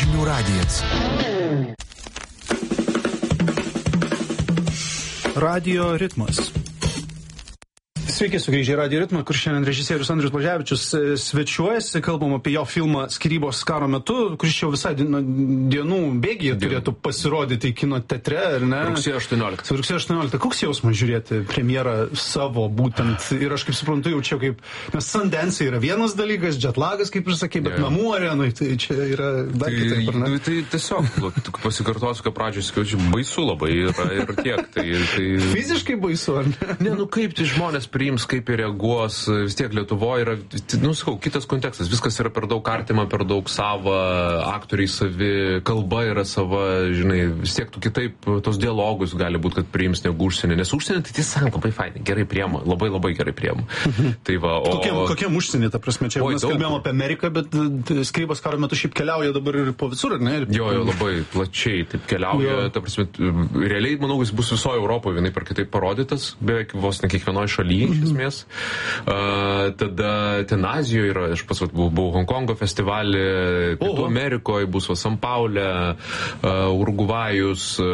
Žinių radijas. Radio ritmas. Sveiki, sugrįžę į Radio ritmą, kur šiandien režisierius Andrius Blaževičius svečiuojasi, kalbam apie jo filmą Skyrybos karo metu, kuris jau visai dienų bėgyje turėtų pasirodyti kino teatre, ar ne? Rugsėjo 18. Rugsėjo 18. Koks jausmas žiūrėti premjerą savo būtent? Ir aš kaip suprantu, jaučiau kaip, nes Sundance yra vienas dalykas, jetlagas, kaip ir sakė, bet namų arenai, tai čia yra dar kitaip, ar ne? Tai tiesiog, pasikartosiu, kad pradžioje skaičiu, baisu labai yra ir tiek. Tai... Fiziškai baisu, ar ne? Ne, kaip tai žmonės priims, kaip ir reaguos, vis tiek Lietuvoje yra, sakau, kitas kontekstas, viskas yra per daug artima, per daug sava, aktoriai savi, kalba yra sava, žinai, vis tiek tu kitaip tos dialogus gali būti, kad priims negu užsienį, nes užsienį tai tiesą labai fainai, gerai priema, labai gerai priema. Tai va, Kokiam užsienį, ta prasme, čia mes kalbėjom apie Ameriką, bet Skyrybos karo metu šiaip keliauja dabar ir po visur, ar ne? Jo, labai plačiai taip keliauja, ta prasme, realiai, manau, jis bus visoje Europoje vienai per kitaip parodytas, beveik vos ne kiekvienoje šalyje. Iš esmės. Tada ten Azijoje yra, aš pats buvau Honkongo festivalį, Pietų Amerikoje bus San Paule, Urugvajus,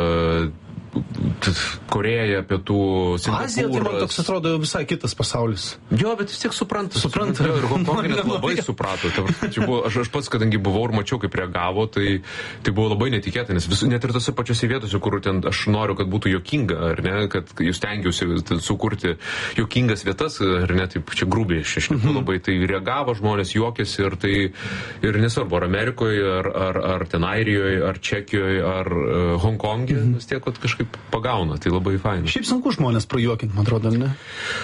Koreja, Pietų, Singapūras. Azija, tai man toks atrodo visai kitas pasaulis. Jo, bet vis tiek supranta. Jo, ir Hongkongai net labai suprato. Aš pats, kadangi buvau ir mačiau, kaip reagavo, tai buvo labai netikėta, nes net ir tose pačiose vietose, kur ten aš noriu, kad būtų juokinga, ar ne, kad jūs stengiausi sukurti juokingas vietas, ar ne, taip čia grubiai aš labai, tai reagavo žmonės, juokėsi ir nesvarbu, ar Amerikoje, ar ten Airijoje, ar Čekijoje, ar Hongkonge, vis tiek kažkaip pagauna, tai labai fainai. Šiaip sunku žmonės prajuokinti, man atrodo, ne?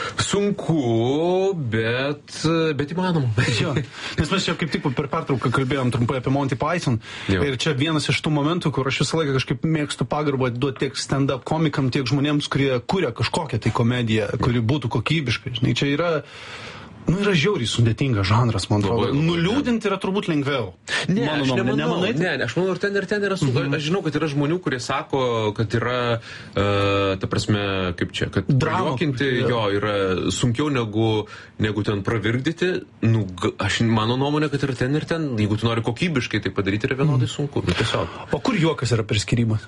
Sunku, bet įmanoma. Jo, nes mes čia kaip tik per pertrauką kalbėjom trumpai apie Monty Python. Jo. Ir čia vienas iš tų momentų, kur aš visą laiką kažkaip mėgstu pagarbą duoti tiek stand-up komikam, tiek žmonėms, kurie kuria kažkokią tai komediją, kuri būtų kokybiška. Žinai, čia yra žiauriai sudėtingas žanras, man atrodo. Nuliūdinti yra turbūt lengviau. Ne, aš manau, ir ten yra sunku. Aš žinau, kad yra žmonių, kurie sako, kad yra, ta prasme, kaip čia, kad prajuokinti jo yra sunkiau negu ten pravirkdyti. Mano nuomonė, kad yra ten ir ten. Jeigu tu nori kokybiškai tai padaryti, yra vienodai sunku. Tiesiog. O kur juokas yra per skyrybas?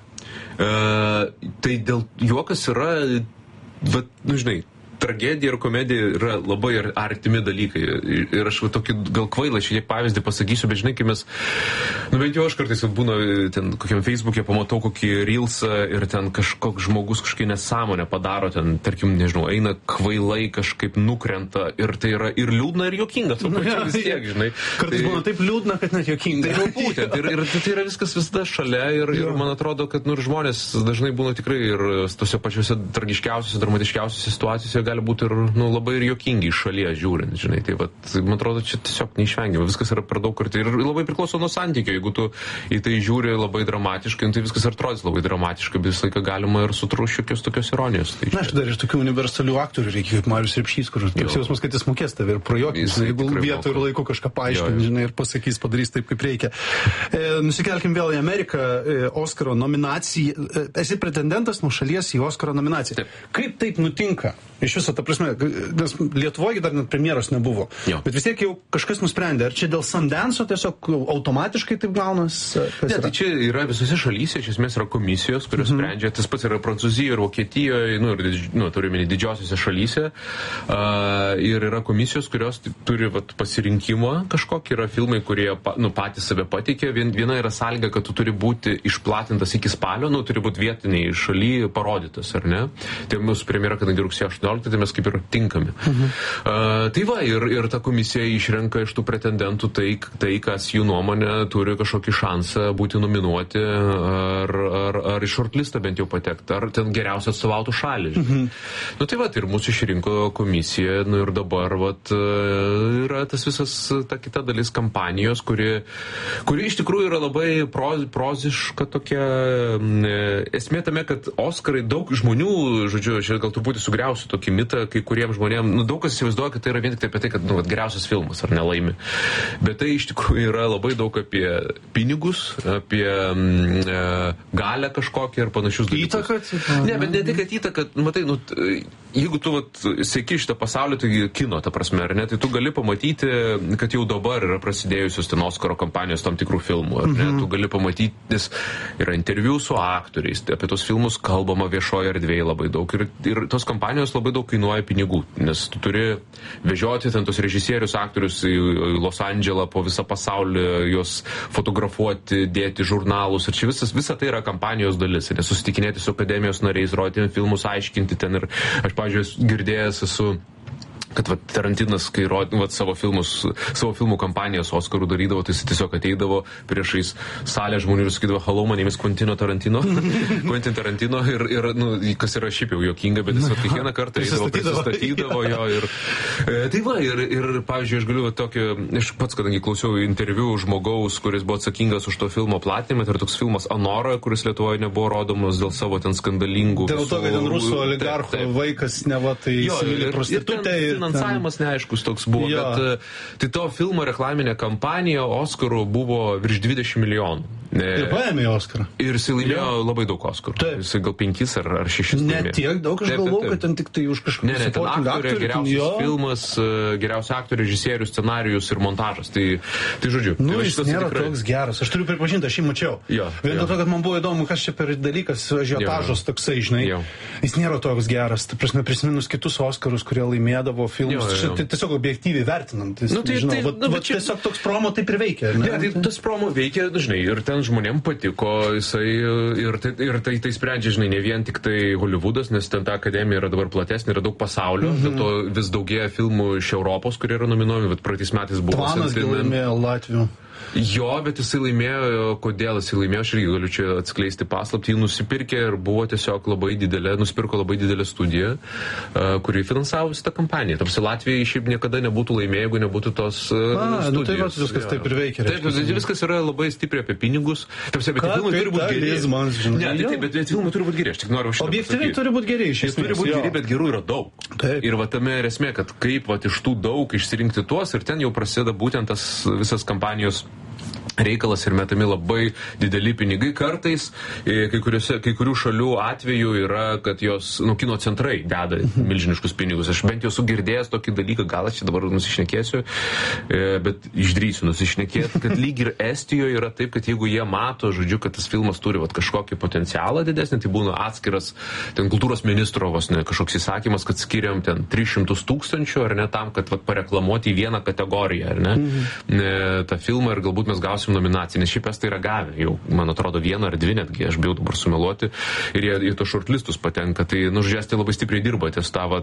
Tai dėl juokas yra, žinai, tragedija ir komedija yra labai artimi dalykai. Ir aš tokį gal kvailą šiek tiek pavyzdį pasakysiu, bet žinai, kai mes, bent jau aš kartais būna ten kokiam Facebook'e pamatau kokį reelsą ir ten kažkoks žmogus kažkaip nesąmonę padaro, ten, tarkim, nežinau, eina kvailai kažkaip nukrenta ir tai yra ir liūdna, ir juokinga. Vis tiek, žinai. Kartais būna taip liūdna, kad net juokinga. Tai būtent. Ir tai yra viskas visada šalia ir man atrodo, kad ir žmonės dažnai būna tikrai ir tose pačiose tragiškiausiose, dramatiškiausiose situacijose gali būti ir labai ir juokingi iš šalies žiūrint, žinai. Tai man atrodo, čia tiesiog neišvengiama. Viskas yra per daug kartų ir labai priklauso nuo santykio. Jeigu tu į tai žiūri labai dramatiškai, tai viskas ir atrodys labai dramatiškai, bet visą laiką galima ir sutrūšti šiokios tokios ironijos. Tai aš dar iš tokių universalių aktorių reikia, kaip Marius Repšys, kur toks jausmas, kad jis mokės tave ir prajuokins, jeigu vietų ir laiku kažką paaiškins, žinai, ir pasakys, padarys taip, kaip reikia. Nusikelkim vėl į Ameriką, Oskaro nominaciją. Esi pretendentas nuo šalies į Oskaro nominaciją. Kaip taip nutinka? Iš viso, ta prasme, nes Lietuvoje dar net premjeros nebuvo. Bet vis tiek jau kažkas nusprendė, ar čia dėl Sundance'o tiesiog automatiškai taip gaunas? Ne, tai čia yra visose šalyse, iš esmės yra komisijos, kurios sprendžia, tas pats yra Prancūzijoje ir Vokietijoje, turime didžiosiose šalyse, ir yra komisijos, kurios turi pasirinkimą kažkokį, yra filmai, kurie patys save pateikė, viena yra sąlyga, kad tu turi būti išplatintas iki spalio, turi būti vietiniai šaly parodytas, ar ne? Tai mūsų premjera, kadangi rugsėjo 18, tai mes kaip ir tinkami. Tai va, ir ta komisija išrenka iš tų pretendentų tai, kas jų nuomonė turi kažkokį šansą būti nominuoti ar iš shortlistą bent jau patekti, ar ten geriausiai atstovautų šalį. Tai va, ir mūsų išrinko komisija, ir dabar yra tas visas, ta kita dalis kampanijos, kuri iš tikrųjų yra labai proziška tokia. Esmė tame, kad Oskarai daug žmonių, žodžiu, aš gal truputį sugriausiu tokį mitą, kai kuriems žmonėms, nu, daug kas įsivaizduoja, kad tai yra vien tik apie tai, kad, nu, geriausias filmas ar nelaimi. Bet tai iš tikrųjų yra labai daug apie pinigus, apie galę kažkokią ir panašius dalykus. Įtaką? Ne, bet ne tik, kad įtaką, matai, nu, jeigu tu seki šitą pasaulį, tai kino, ta prasme, ar ne, tai tu gali pamatyti, kad jau dabar yra prasidėjusios ten Oskaro kampanijos tam tikrų filmų, ar ne, tu gali pamatyti, nes yra interviu su aktoriais, apie tos filmus kalbama viešoje erdvėje labai daug ir tos kampanijos labai daug kainuoja pinigų, nes tu turi vežioti ten tos režisierius, aktorius į Los Andželą po visą pasaulį, juos fotografuoti, dėti žurnalus ir čia visa tai yra kampanijos dalis, nes susitikinėti su akademijos nariais, rodyti filmus, aiškinti ten ir aš, pavyzdžiui, girdėjęs esu, kad Tarantinas, kai rodė savo filmų kampanijas Oskarų darydavo, tai jis tiesiog ateidavo priešais salę žmonių ir sakydavo, hello, my name is Quentin Tarantino, Quentin Tarantino ir nu, kas yra šiaip jau juokinga, bet jis kiekvieną kartą prisistatydavo jo ir tai va, ir pavyzdžiui, aš galiu tokį, aš pats, kadangi klausiau interviu žmogaus, kuris buvo atsakingas už to filmo platinimą, tai yra toks filmas Anora, kuris Lietuvoje nebuvo rodomas dėl savo ten skandalingų. Dėl to, kad ten rusų oligarcho vaikas neva tai įsimylė prostitutę finansavimas neaiškus toks buvo, bet tai to filmo reklaminė kampanija Oskarų buvo virš 20 milijonų. Ir paėmė Oskarą. Ir jis laimėjo labai daug Oskarų. Taip. Jis gal 5 ar 6 laimėjo. Ne tiek daug, aš galvoju, kad ten tik tai už kažkokį supporting aktorių. Geriausias filmas, geriausias aktorių, režisierius, scenarijus ir montažas. Tai žodžiu. Nu, tai jis nėra toks geras. Aš turiu pripažinti, aš jį mačiau. Vien dėl to, kad man buvo įdomu, kas čia per dalykas, ažiotažas toksai, žinai. Jis nėra toks geras. Ta prasme, prisiminus kitus Oskarus, kurie laimėdavo filmus. Tiesiog objektyviai vertinant. Tiesiog toks promo taip ir veikia. Ne, tai tas promo veikia, žinai, ir ten žmonėms patiko jisai ir tai sprendžia, žinai, ne vien tik tai Hollywoodas, nes ten ta akademija yra dabar platesnė, yra daug pasaulio, dėl to vis daugėja filmų iš Europos, kurie yra nominuojami, bet praeitais metais buvo Tvanas laimėjo Latvių. Jo, bet jisai laimėjo, kodėl jisai laimėjo, aš irgi galiu čia atskleisti paslaptį, jį nusipirkė ir buvo tiesiog nusipirko labai didelę studiją, kuri finansavo šitą kampaniją. Tarsi Latvijai šiaip niekada nebūtų laimėję, jeigu nebūtų tos studijos. Nu tai viskas taip ir veikia. Taip, viskas yra labai stipriai apie pinigus. Tarsi, bet filmai turi būti geri. Ne, bet filmai turi būti geri, aš tik noriu šitą pasakyti. Objektyviai turi būti geri, iš esmės. Turi būti geri, bet gerų yra daug. Taip. Ir va tame ir esmė, kad kaip iš tų daug išsirinkti tuos ir ten jau prasideda būtent tas visas kampanijos reikalas ir metami labai dideli pinigai. Kartais kai kurių šalių atveju yra, kad jos, kino centrai deda milžiniškus pinigus. Aš bent jau esu girdėjęs tokį dalyką, gal aš čia dabar nusišnekėsiu, bet išdrįsiu nusišnekėti, kad lyg ir Estijoje yra taip, kad jeigu jie mato, žodžiu, kad tas filmas turi kažkokį potencialą didesnį, tai būna atskiras ten kultūros ministro kažkoks įsakymas, kad skiriam ten 300 000 ar ne tam, kad pareklamuoti į vieną kategoriją, ar ne, tą filmą ir galbūt mes gausim nominaciją, nes šiaip estai yra gavę jau, man atrodo, 1 ar 2 netgi, aš bijau dabar sumeluoti, ir jie į to shortlistus patenka, tai, estai labai stipriai dirba ties tą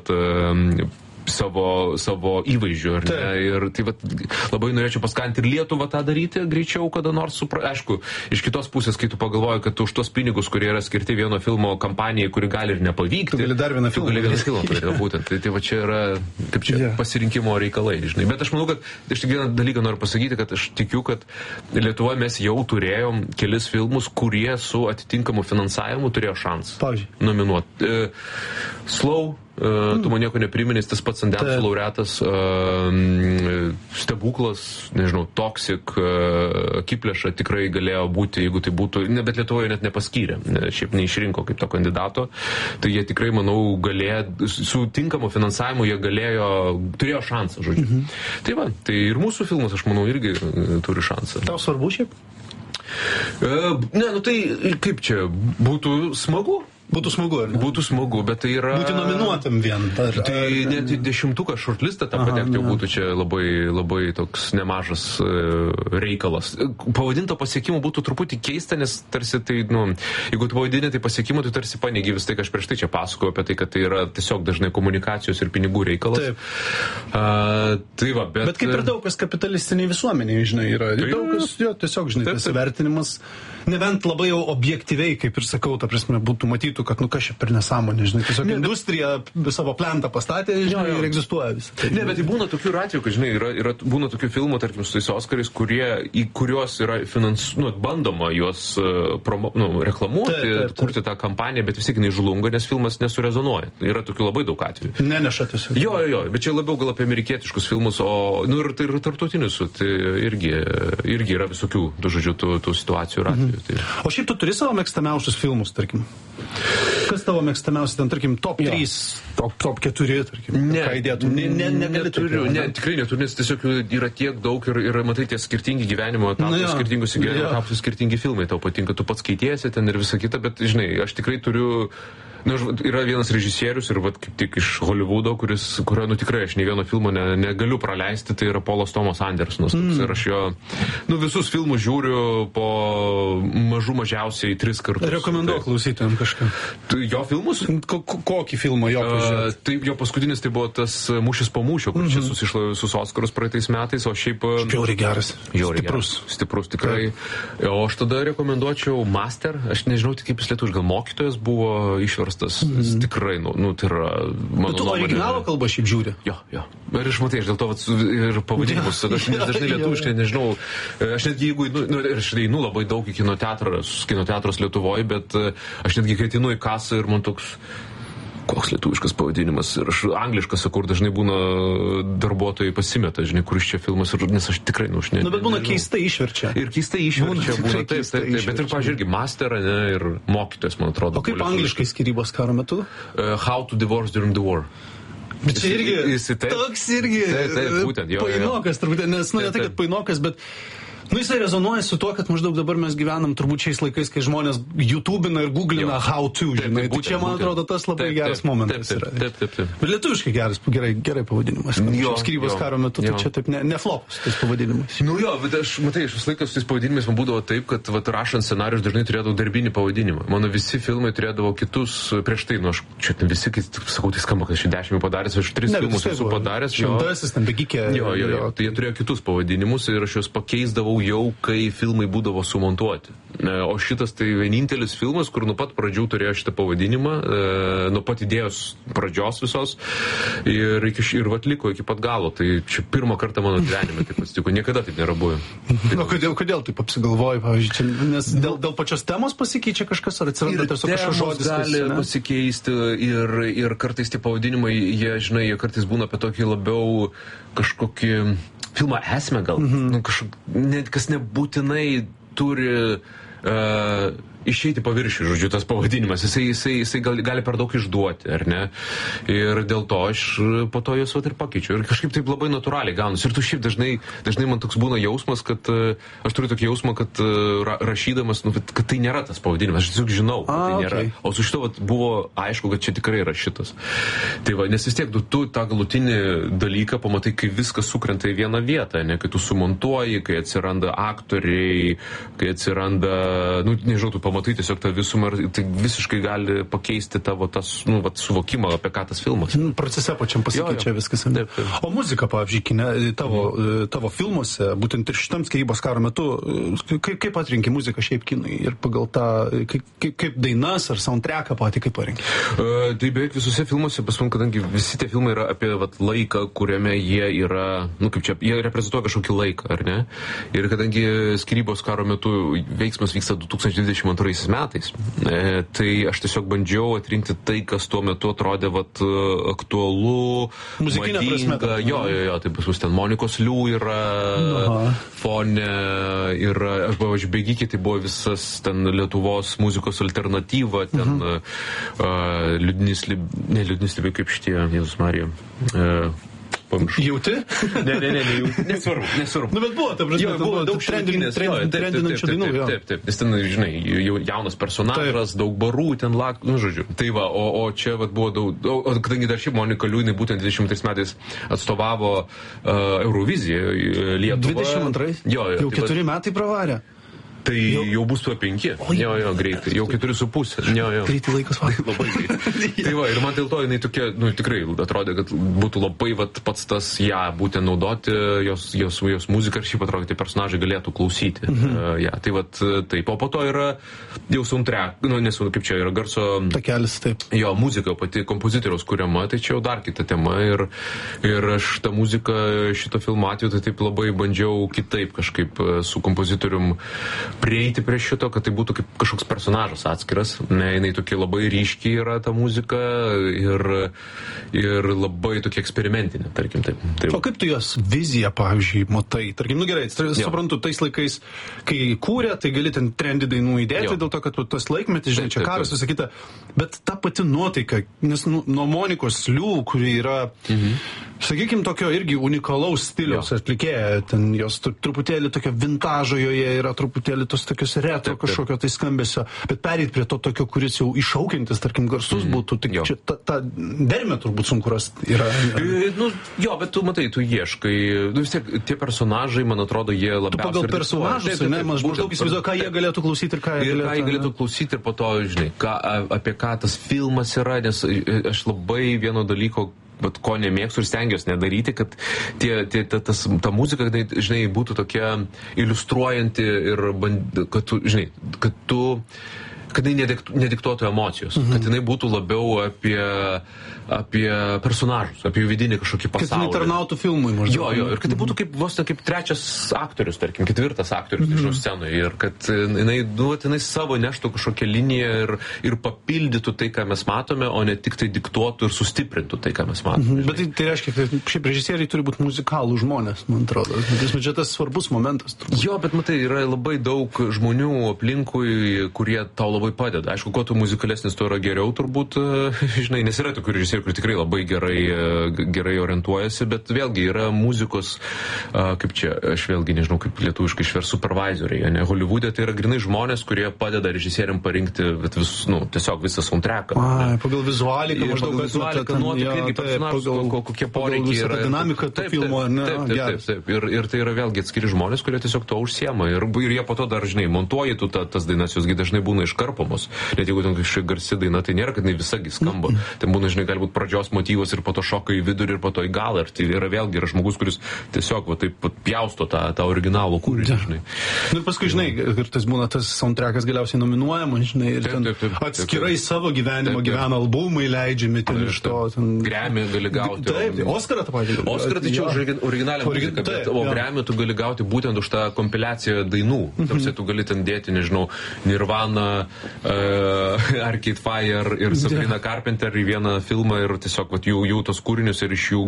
savo įvaizdžių, ar ne, ir tai labai norėčiau paskatinti ir Lietuvą tą daryti greičiau, kada nors aišku, iš kitos pusės, kai tu pagalvoji, kad už tos pinigus, kurie yra skirti vieno filmo kampanijai, kuri gali ir nepavykti, tu gali dar vieną filmą turėti, būtent, tai va čia yra, kaip čia, pasirinkimo reikalai, žinai, bet aš manau, kad aš tik vieną dalyką noriu pasakyti, kad aš tikiu, kad Lietuvoje mes jau turėjom kelis filmus, kurie su atitinkamu finansavimu turėjo šansą nominuoti. Slow, tu man nieko nepriminės, tas pats Sundance laureatas, Stebuklas, nežinau, Toxic, Akiplėša tikrai galėjo būti, jeigu tai būtų, bet Lietuvoje net nepaskyrė, šiaip neišrinko kaip to kandidato, tai jie tikrai, manau, su tinkamu finansavimu jie turėjo šansą, žodžiu. Tai va, tai ir mūsų filmas, aš manau, irgi turi šansą. Tau svarbu šiaip? Ne, tai kaip čia, būtų smagu. Būtų smagu, ar ne? Būtų smagu, bet tai yra... Būti nominuotam vien. Tai net 10 shortlistą tą patekti būtų čia labai, labai toks nemažas reikalas. Pavadinto pasiekimo būtų truputį keista, nes tarsi tai, jeigu tu pavadini tai pasiekimu, tai tarsi paneigi vis tai, ką aš prieš tai čia pasakoju apie tai, kad tai yra tiesiog dažnai komunikacijos ir pinigų reikalas. Taip. Tai va, bet kaip ir daug kas kapitalistiniai visuomeniai, žinai, yra. Daug kas, tiesiog, žinai, tas vertinimas, nebent labai jau objektyviai, kaip ir sakau, ta prasme, būtų matytų sakytų, kad, nu, kas čia per nesąmonė, žinai, tiesiog industrija savo plentą pastatė, žinai, ir egzistuoja visą. Ne, bet tai būna tokių atvejų, kad, žinai, būna tokių filmų, tarkim, su tais Oskarais, į kuriuos yra bandoma juos reklamuoti, kurti tą kampaniją, bet vis tiek nežlunga, nes filmas nesurezonuoja. Yra tokių labai daug atvejų. Neneša tiesiog. Jo, bet čia labiau gal apie amerikietiškus filmus, ir tai yra tarptautinius, tai irgi yra visokių, tų situacijų ir atvejų. Tai. O šiaip tu turi savo mėgstamiausius filmus, tarkim? Kas tavo mėgstamiausias, ten, tarkim, top 3, top 4, tarkim? Ką įdėtum? Neturiu, tikrai neturiu, nes tiesiog yra tiek daug ir matai, tie skirtingi gyvenimo etapai, skirtingus gyvenimo etapus, skirtingi filmai tau patinka, tu pats skaitiesi ten ir visa kita, bet, žinai, aš tikrai turiu. Yra vienas režisierius ir kaip tik iš Hollywoodo, kurio tikrai aš nei vieno filmo negaliu praleisti, tai yra Polas Tomas Andersonas. Ir aš jo visus filmus žiūriu po mažiausiai 3 kartus. Rekomenduok klausytojams kažką. Jo filmus? Kokį filmą jo pažiūrėti? Taip, jo paskutinis tai buvo tas Mūšis po mūšio, kur čia susišlavė visus Oskarus praeitais metais, o šiaip... Žiauriai geras. Stiprus tikrai. O aš tada rekomenduočiau Master, aš nežinau, kaip jis lietuviškai, gal mokytojas buvo išverstas. Tikrai, tai yra mano tu nuomonė. Originalo kalbą šiaip žiūri? Jo. Ir aš matai, aš dėl to ir pavadinimus, aš dažnai lietuviškai nežinau, aš netgi jeigu, aš einu labai daug į kinoteatros Lietuvoje, bet aš netgi kai ateinu į kasą ir man toks... koks lietuviškas pavadinimas. Ir aš angliškas, kur dažnai būna darbuotojai pasimeta, žinai, kuris čia filmas, nes aš tikrai, bet būna keistai išverčia. Ir keistai išverčia, būna taip. Bet ir, pažiūrėk, Master, ir mokytojas, man atrodo. O kaip angliškai skyrybos karo metu? How to divorce during the war. Bet čia irgi, toks irgi būtent, painokas, turbūt, nes, ne tai, kad painokas, bet jisai rezonuoja su tuo, kad maždaug dabar mes gyvenam turbūt šiais laikais, kai žmonės YouTube'ina ir googlina how to, žinai. Tai čia, man atrodo, tas labai geras momentas yra. Taip. Bet lietuviškai gerai pavadinimas. Skyrybos karo metu, tai čia taip neflopas tais pavadinimais. Bet aš vis laikas su tais pavadinimais man būdavo taip, kad rašant scenarius dažnai turėdavau darbinį pavadinimą. Mano visi filmai turėdavo kitus prieš tai, aš čia visi, sakau, tai skamba, kad aš 10 padaręs, aš 3 filmus esu padaręs. Šimtasis, ten Begikė. Tai jie turėjo kitus pavadinimus ir aš juos pakeisdavau jau, kai filmai būdavo sumontuoti. O šitas tai vienintelis filmas, kur nuo pat pradžių turėjo šitą pavadinimą, nuo pat idėjos pradžios visos ir liko iki pat galo. Tai čia pirmą kartą mano gyvenime taip atsitiko. Niekada taip nėra buvę. Kodėl taip apsigalvoji, pavyzdžiui, nes dėl pačios temos pasikeičia kažkas, ar atsiranda tiesiog kažkas žodis? Gali pasikeisti ir kartais tie pavadinimai, jie kartais būna apie tokį labiau kažkokį filmą esmę gal, kas nebūtinai turi išeiti paviršių, žodžiu, tas pavadinimas. Jisai gali per daug išduoti, ar ne? Ir dėl to aš po to juos ir pakeičiu. Ir kažkaip taip labai natūraliai gaunasi. Ir tu šiaip dažnai man toks būna jausmas, kad aš turiu tokį jausmą, kad rašydamas, kad tai nėra tas pavadinimas. Aš tiesiog žinau, kad tai nėra. O su šito buvo aišku, kad čia tikrai yra šitas. Tai va, nes vis tiek tu tą galutinį dalyką pamatai, kai viskas sukrenta į vieną vietą, ne? Kai tu sumontuoji, kai atsiranda aktoriai, kai atsiranda, nežinau, tu pamatai tiesiog tą visumą ir tai visiškai gali pakeisti tavo tas, suvokimą, apie ką tas filmas. Procese pačiam pasikeičia viskas. Taip. O muzika, pavyzdžiui, tavo filmuose, būtent ir šitam skyrybos karo metu, kaip atrinki muziką šiaip kinai ir pagal tą, kaip dainas ar soundtracką patį, kaip parinki? Tai beveik visuose filmuose, pas man, kadangi visi tie filmai yra apie laiką, kuriame jie yra, jie reprezentuoja kažkokį laiką, ar ne? Ir kadangi skyrybos karo metu veiksmas vyksta 2022 metais, tai aš tiesiog bandžiau atrinkti tai, kas tuo metu atrodė aktualu, muzikinė madinga. Jo, tai pas mus ten Monikos Liu yra fone, yra, aš pavyzdžiui, Begikė, tai buvo visas ten Lietuvos muzikos alternatyva, ten liūdnis libai kaip šitie, Jėzus Marija. Jauti? Ne, nesvarbu. Bet buvo, ta prasme, buvo daug trendinančių dainų. Taip, nes ten, žinai, jaunas personažas, daug barų, ten žodžiu. Tai va, o čia buvo daug, o kadangi dar šiaip Monika Liu, būtent 23 metais atstovavo Euroviziją Lietuvą. 22? Jo. Jau 4 metai pravarė. Tai jau bus tuo 5. Jo, greitai. Jau 4,5. Jo. Greitai laikas va. Labai greitai. Tai va, ir man dėl to jinai tokia, tikrai atrodė, kad būtų labai pats tas ją būtent naudoti, jos muziką ir šiaip atrodo, tai personažai galėtų klausyti. Tai va, taip. O po to yra jau soundtrack, nesu, kaip čia yra garso... Takelis, taip. Jo, muzika pati kompozitoriaus kuriama, tai čia jau dar kita tema. Ir aš tą muziką šito filmo atveju tai taip labai bandžiau kitaip kažkaip su kompozitorium prieiti prie šito, kad tai būtų kaip kažkoks personažas atskiras. Jinai tokia labai ryškiai yra ta muzika ir labai tokia eksperimentinė, tarkim taip. O kaip tu jos viziją, pavyzdžiui, matai? Tarkim, gerai, suprantu, tais laikais, kai kūrė, tai gali ten trendy dainų įdėti, dėl to, kad tas laikmetis, žinai, čia karas, visą kitą. Bet ta pati nuotaika, nes nuo Monikos Liu, kuri yra, sakykime, tokio irgi unikalaus stiliaus atlikėja, ten jos truputėlį tokio vintažo joje yra, truputėlį tos tokios retro kažkokio tai skambesio, bet pereit prie to tokio, kuris jau iššaukiantis, tarkim, garsus būtų, tai čia ta dermė turbūt sunku rasti yra. Bet tu matai, tu ieškai, vis tiek tie personažai, man atrodo, jie labiausiai... Tu pagal personažus, ne, man maždaug įsivaizduoju, ką jie galėtų klausyti ir ką jie galėtų klausyti ir po to, žinai, apie ką tas filmas yra, nes aš labai vieno dalyko bet ko nemėgstu ir stengiuosi nedaryti, kad ta muzika, žinai, būtų tokia iliustruojanti ir kad jinai nediktuotų emocijos, kad jinai būtų labiau apie personažus, apie jų vidinį kažkokį pasaulį. Kad jinai tarnautų filmui maždaug. Jo, ir kad tai būtų kaip vos kaip 3 aktorius, tarkim, 4 aktorius nežinau scenoje ir kad jinai savo neštų kažkokią liniją ir papildytų tai, ką mes matome, o ne tik tai diktuotų ir sustiprintų tai, ką mes matome. Bet tai reiškia, kad šiaip režisieriai turi būti muzikalų žmonės, man atrodo. Čia tas svarbus momentas. Jo, bet matai, yra labai daug žmonių aplinkui, kurie tau labai padeda. Aišku, kuo tu muzikalesnis, tuo yra geriau turbūt, žinai, nes yra tokių režisierių, kur tikrai labai gerai orientuojasi, bet vėlgi yra muzikos, kaip čia, aš vėlgi nežinau, kaip lietuviškai išvers supervisoriai, ne, Hollywoode tai yra grinai žmonės, kurie padeda režisieriam parinkti tiesiog visą soundtracką. Pagal vizualiką, pagal vizualiką, nuotaiką, personažus, kokie poreikiai yra. Dinamika to filmo, ne? Taip. Ir tai yra vėlgi atskiri žmonės, kurie tiesiog to užsiema. Ir jie po to dar, žinai, montuoji tas dainas, josgi dažnai būna iškarpomos. Net jeigu ten kažkokia garsi daina, tai nėra, kad jinai visagi skamba. Ten būna, žinai, gali būti pradžios motyvas ir po to šoka į vidurį ir po to į galą. Ir tai yra vėlgi žmogus, kuris tiesiog taip pjausto tą originalų kūrinį, žinai. Ir paskui, žinai, ir tas būna tas soundtrackas galiausiai nominuojamas, žinai, ir ten atskirai savo gyvenimą gyvena albumai leidžiami ten iš to. Grammy gali gauti. Taip, Oscarą tą patį. Oscarą tai čia už originalią muziką, o Grammy tu gali gauti būtent už tą kompiliaciją dainų. Tarsi tu gali ten dėti, nežinau, Nirvana, Arcade Fire ir Sabrina Carpenter į vieną filmą ir tiesiog jų tos kūrinius ir iš jų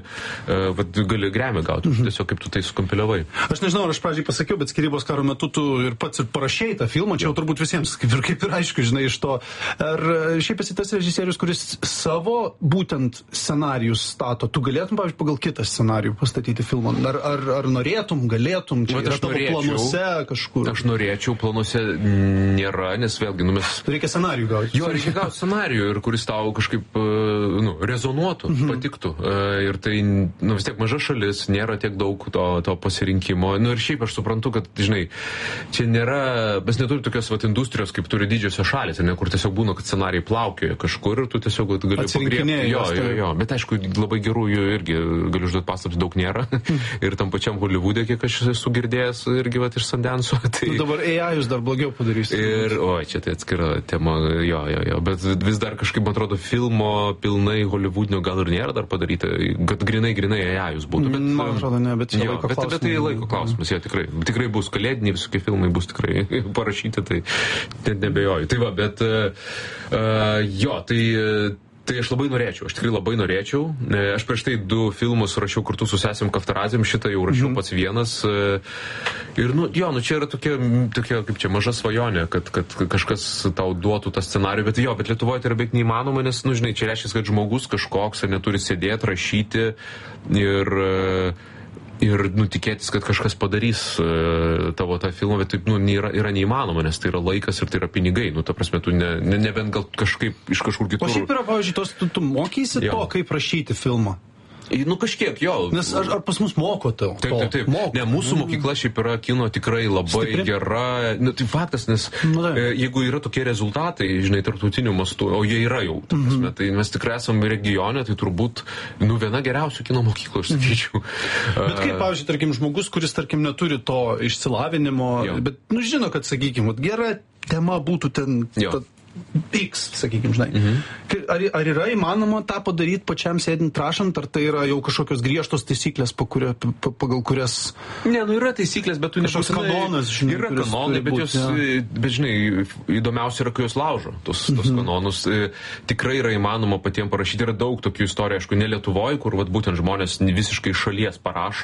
gali Grammy gauti, tiesiog kaip tu tai sukompiliavai. Aš nežinau, ar aš pradžiai pasakiau, bet Skyrybos karo metu tu ir pats ir parašei tą filmą, čia jau turbūt visiems kaip ir aišku, žinai, iš to. Ar šiaip esi tas režisierius, kuris savo būtent scenarijus stato, tu galėtum, pavyzdžiui, pagal kitą scenarijų pastatyti filmą? Ar norėtum, galėtum, čia yra tavo planuose kažkur? Aš norėčiau, planuose nėra, nes vėlgi, reikia scenarijų gauti. Jo, reikia gauti scenarijų ir kuris tau kažkaip rezonuotų, patiktų. Ir tai, vis tiek maža šalis, nėra tiek daug to pasirinkimo. Ir šiaip aš suprantu, kad, žinai, čia nėra, mes neturime tokios industrijos, kaip turi didžiosios šalis, kur tiesiog būna, kad scenarijai plaukioja kažkur ir tu tiesiog gali pagriebti. Jo. Bet aišku, labai gerųjų irgi, galiu užduoti paslaptį, daug nėra. Ir tam pačiam Hollywoode, kiek aš esu girdėjęs irgi iš Sundance'o. Tai... Dabar AI-us dar blogiau padarys. Čia tai atskira tema, jo. Bet vis dar kažkaip, man atrodo, filmo pilnai Hollywoodinio gal ir nėra dar padaryta, kad grinai AI-us būtų. Bet, man atrodo, ne, bet čia laiko klausimas. Bet tai laiko klausimas, tikrai bus kalėdiniai, visokie filmai bus tikrai parašyti, tai net nebejoju. Tai va, bet tai aš labai norėčiau, aš tikrai labai norėčiau. Aš prieš tai 2 filmus rašiau kartu su sesėm Kaftarazėm, šitą jau rašiau pats vienas. Ir, čia yra tokia kaip čia, maža svajonė, kad kažkas tau duotų tą scenarijų, bet Lietuvoje tai yra beveik neįmanoma, nes, žinai, čia reiškia, kad žmogus kažkoks neturi sėdėti, rašyti ir tikėtis, kad kažkas padarys tavo tą filmą, bet taip yra neįmanoma, nes tai yra laikas ir tai yra pinigai. Ta prasme, tu nebent gal kažkaip iš kažkur kitur. O šiaip yra, pavyzdžiui, tu mokysi to, kaip rašyti filmą. Nu kažkiek, jo. Nes ar pas mus moko tau? Taip. Ne, mūsų mokykla šiaip yra kino tikrai labai gera. Nu, tai faktas, nes jeigu yra tokie rezultatai, žinai, tarptautiniu mastu, o jie yra jau, tai mes tikrai esame regione, tai turbūt, viena geriausių kino mokyklų, aš sakyčiau. Bet kaip, pavyzdžiui, tarkim, žmogus, kuris, tarkim, neturi to išsilavinimo, bet, žino, kad, sakykime, gera tema būtų ten... X, sakykime, žinai. Ar yra įmanoma tą padaryti pačiam sėdint rašant, ar tai yra jau kažkokios griežtos taisyklės, pagal kurias... Ne, yra taisyklės, bet tu kažkoks kanonas, žinai. Yra kanonai, bet žinai, įdomiausia yra, kai jos laužo, tos kanonus. Tikrai yra įmanoma patiems parašyti, yra daug tokių istorijų, aišku, ne Lietuvoje, kur būtent žmonės visiškai šalies parašo